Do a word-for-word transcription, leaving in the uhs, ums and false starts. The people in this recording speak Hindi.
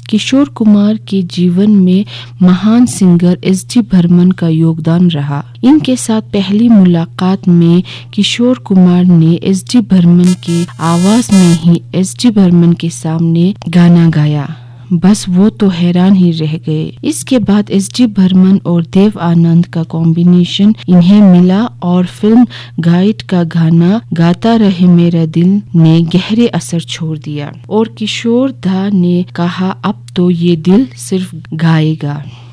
किशोर कुमार के जीवन में महान सिंगर एस डी बर्मन का योगदान रहा। इनके साथ पहली मुलाकात में किशोर कुमार ने एस डी बर्मन की आवाज में ही एस डी बर्मन के सामने गाना गाया। बस वो तो हैरान ही रह गए। इसके बाद एस डी बर्मन और देव आनंद का कॉम्बिनेशन इन्हें मिला और फिल्म गाइड का गाना गाता रहे मेरा दिल ने गहरे असर छोड़ दिया और किशोर दा ने कहा अब तो ये दिल सिर्फ गाएगा।